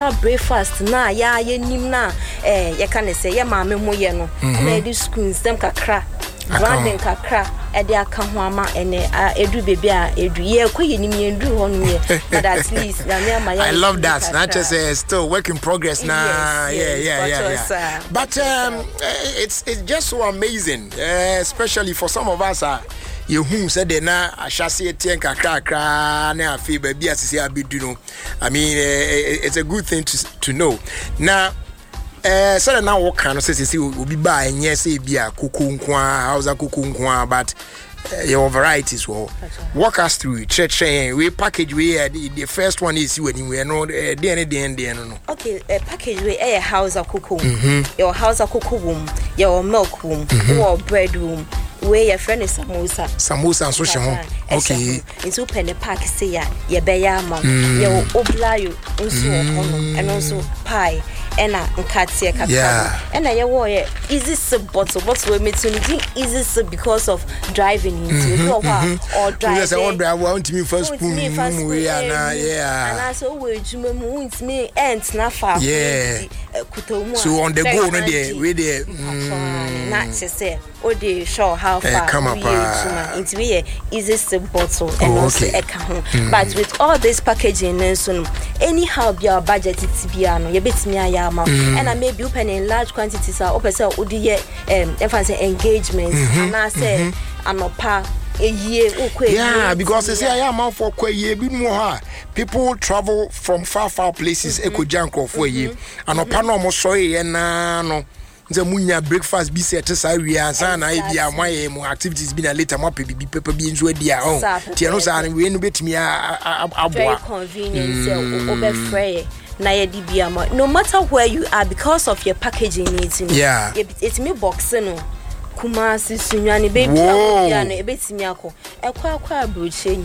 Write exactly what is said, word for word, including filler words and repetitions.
normal breakfast na ya ye nim na eh ye ka ne say ye maame mo ye no na di school system kakra branding kakra e dey aka ho ama ene edu baby a edu ye koye nim ye ndu ho no ye but at least na me ama I love that. Not just uh, still work in progress now. Nah. Yes, yeah, yes, yeah, yeah, yeah. But um, it's it's just so amazing, uh, especially for some of us. Uh, you who said they na ashasi etian kakra kakra na afi baby asisi abidu no. I mean, uh, it's a good thing to to know. Now. Eh so now what can say say obi ba enye say bia kuku nkwa hausa kuku nkwa but uh, your varieties will walk us through church we package we uh, the, the first one is when we know the any the end no okay uh, package we a hausa kuku mm-hmm. Your hausa kuku room your milk room mm-hmm. Your bread room where your friend is samosa samosa so she ho okay into penny pack say ya ye be ya ma your oblayo nso ono and also pie and a nkatie kakra and na ye wo ye easy sip bottle bottle we meet easy sip because of driving into no or driving yes I want I want me first spoon we na yeah and also we juma mu want me ent na fa yeah so on the go no there we there na say o dey show how far come up into we easy sip bottle and also e ka ho but with all this packaging and so anyhow be our budget it bia no ye betimi aya ama and I maybe open in large quantities are open say odi ye um emphasis engagement and I say anopa a year yeah because they say I am for kwa year bi mu ha people travel from far far places e ko janko for year anopa no mo so ye na no nze munya breakfast bi set sa wi ansa na e bia moye mu activities bi na later mo pe bi pepe bi nso dia oh tie no sa we no betimi aboa very convenient say o be free na ye di bia mo no matter where you are because of your packaging needs yeah it me box no kuma si sunwani baby ya no e betimi akọ ekwa akwa abroche